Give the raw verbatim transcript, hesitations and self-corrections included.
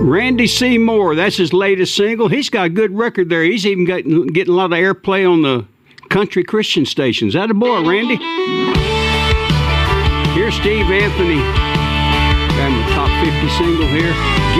Randy Seymour, that's his latest single. He's got a good record there. He's even getting, getting a lot of airplay on the country Christian stations. That a boy, Randy. Here's Steve Anthony. Got him the top fifty single here.